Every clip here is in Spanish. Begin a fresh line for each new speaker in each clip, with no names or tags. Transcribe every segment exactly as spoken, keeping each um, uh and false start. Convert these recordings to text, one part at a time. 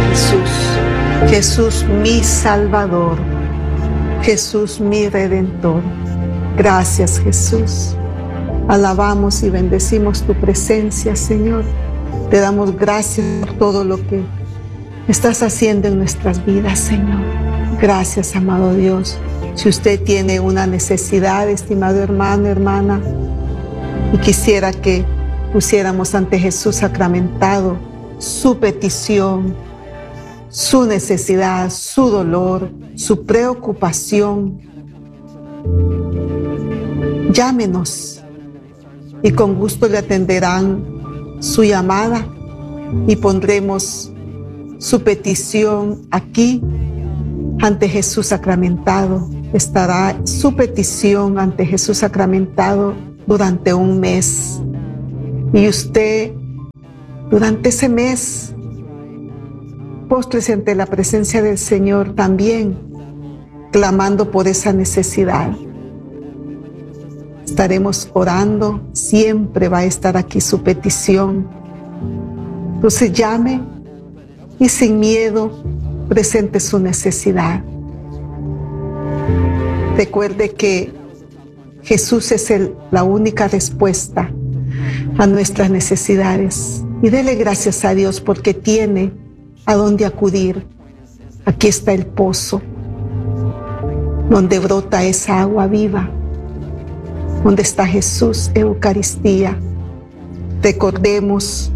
Jesús. Jesús mi Salvador. Jesús mi Redentor. Gracias, Jesús. Alabamos y bendecimos tu presencia, Señor. Te damos gracias por todo lo que estás haciendo en nuestras vidas, Señor. Gracias, amado Dios. Si usted tiene una necesidad, estimado hermano, hermana, y quisiera que pusiéramos ante Jesús sacramentado su petición, su necesidad, su dolor, su preocupación, llámenos y con gusto le atenderán su llamada y pondremos su petición aquí ante Jesús sacramentado. Estará su petición ante Jesús sacramentado durante un mes. Y usted, durante ese mes, póstrese ante la presencia del Señor también, clamando por esa necesidad. Estaremos orando, siempre va a estar aquí su petición. Entonces llame y sin miedo presente su necesidad. Recuerde que Jesús es el, la única respuesta a nuestras necesidades. Y dele gracias a Dios porque tiene a dónde acudir. Aquí está el pozo, donde brota esa agua viva, donde está Jesús, Eucaristía. Recordemos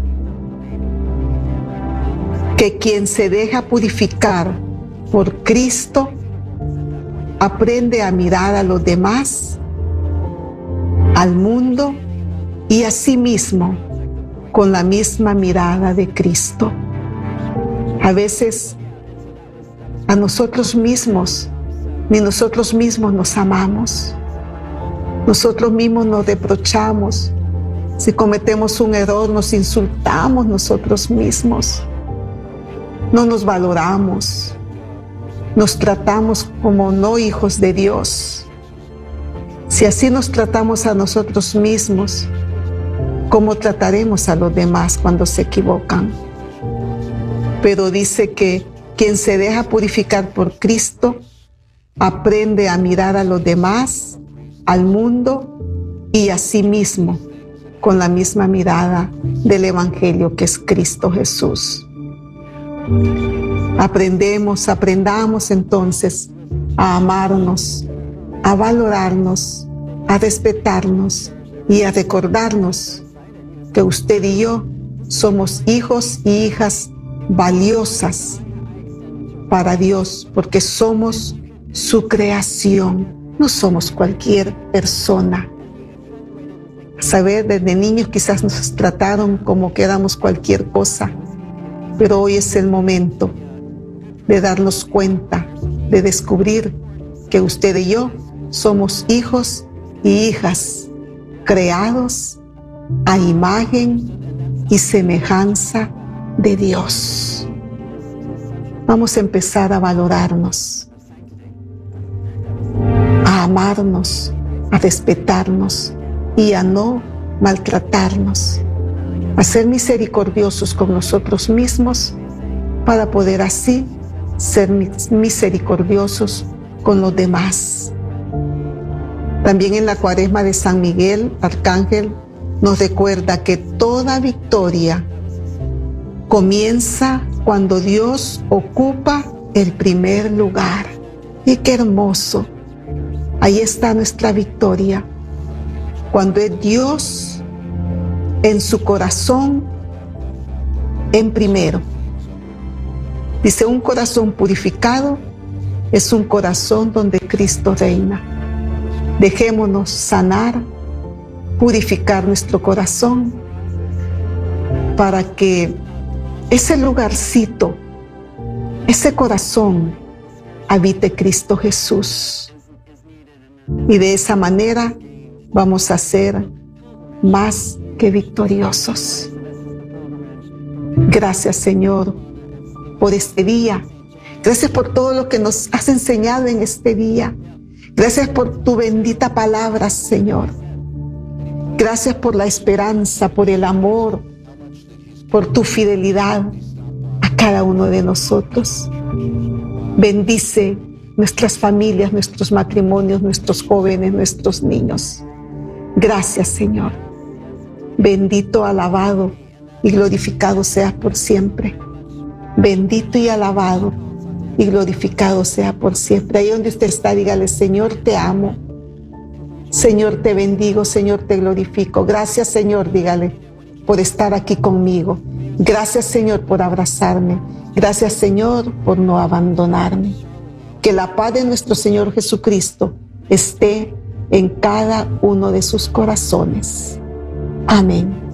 que quien se deja purificar por Cristo aprende a mirar a los demás, al mundo y a sí mismo con la misma mirada de Cristo. A veces a nosotros mismos, ni nosotros mismos nos amamos. Nosotros mismos nos reprochamos. Si cometemos un error, nos insultamos nosotros mismos. No nos valoramos. Nos tratamos como no hijos de Dios. Si así nos tratamos a nosotros mismos, ¿cómo trataremos a los demás cuando se equivocan? Pero dice que quien se deja purificar por Cristo aprende a mirar a los demás, al mundo y a sí mismo con la misma mirada del Evangelio que es Cristo Jesús. Aprendemos, aprendamos entonces a amarnos, a valorarnos, a respetarnos y a recordarnos que usted y yo somos hijos y hijas valiosas para Dios porque somos su creación, no somos cualquier persona. A saber, desde niños quizás nos trataron como que éramos cualquier cosa, pero hoy es el momento de darnos cuenta, de descubrir que usted y yo somos hijos y hijas creados a imagen y semejanza de Dios. Vamos a empezar a valorarnos, a amarnos, a respetarnos y a no maltratarnos, a ser misericordiosos con nosotros mismos para poder así ser misericordiosos con los demás. También en la Cuaresma de San Miguel Arcángel nos recuerda que toda victoria comienza cuando Dios ocupa el primer lugar. Y qué hermoso. Ahí está nuestra victoria. Cuando es Dios en su corazón en primero. Dice, un corazón purificado es un corazón donde Cristo reina. Dejémonos sanar, purificar nuestro corazón para que ese lugarcito, ese corazón, habite Cristo Jesús. Y de esa manera vamos a ser más que victoriosos. Gracias, Señor, por este día. Gracias por todo lo que nos has enseñado en este día. Gracias por tu bendita palabra, Señor. Gracias por la esperanza, por el amor, por tu fidelidad a a cada uno de nosotros. Bendice nuestras familias, nuestros matrimonios, nuestros jóvenes, nuestros niños. Gracias, Señor. Bendito, alabado y glorificado seas por siempre. Bendito y alabado y glorificado sea por siempre. Ahí donde usted está, dígale: Señor, te amo. Señor, te bendigo. Señor, te glorifico. Gracias, Señor, dígale, por estar aquí conmigo. Gracias, Señor, por abrazarme. Gracias, Señor, por no abandonarme. Que la paz de nuestro Señor Jesucristo esté en cada uno de sus corazones. Amén.